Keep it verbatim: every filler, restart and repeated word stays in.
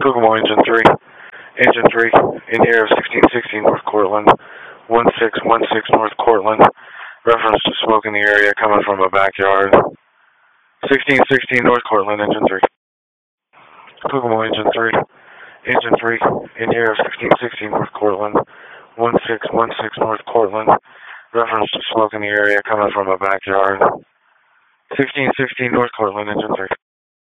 Kokomo Engine three. Engine three, in the air of sixteen sixteen North Cortland, one six one six North Cortland. Reference to smoke in the area coming from a backyard. sixteen sixteen North Cortland, Engine three. Kokomo Engine three. Engine three, in the air of sixteen sixteen North Cortland, one six one six North Cortland. Reference to smoke in the area coming from a backyard. sixteen sixteen North Cortland, Engine three.